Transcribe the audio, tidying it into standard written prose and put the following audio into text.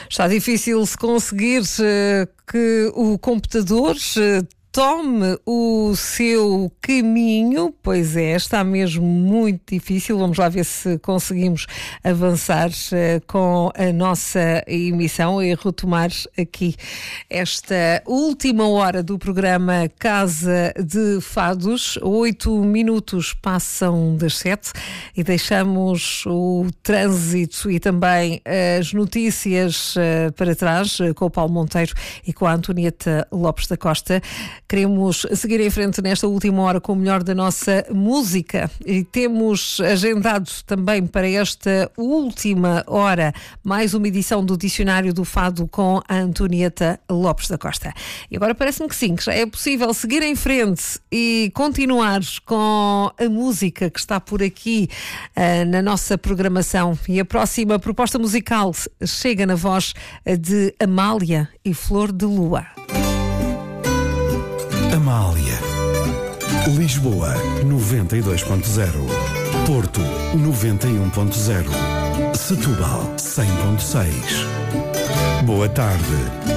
Está difícil se conseguir que o computador tome o seu caminho, pois é, está mesmo muito difícil. Vamos lá ver se conseguimos avançar com a nossa emissão e retomar aqui esta última hora do programa Casa de Fados. 8 minutos passam das 7 e deixamos o trânsito e também as notícias para trás com o Paulo Monteiro e com a Antonieta Lopes da Costa. Queremos seguir em frente nesta última hora com o melhor da nossa música e temos agendado também para esta última hora mais uma edição do Dicionário do Fado com a Antonieta Lopes da Costa. E agora parece-me que sim, que já é possível seguir em frente e continuar com a música que está por aqui na nossa programação. E a próxima proposta musical chega na voz de Amália e Flor de Lua. Amália. Lisboa 92.0, Porto 91.0, Setúbal 100.6. Boa tarde.